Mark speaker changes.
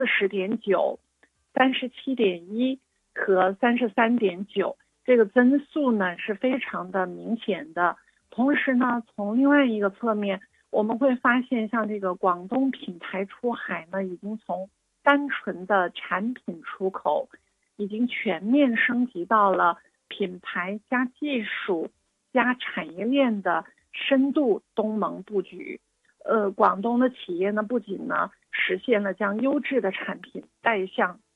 Speaker 1: 40.9、37.1和33.9，这个增速呢是非常的明显的。同时呢，从另外一个侧面，我们会发现，像这个广东品牌出海呢，已经从单纯的产品出口，已经全面升级到了品牌加技术加产业链的深度东盟布局。广东的企业呢，不仅呢实现了将优质的产品带向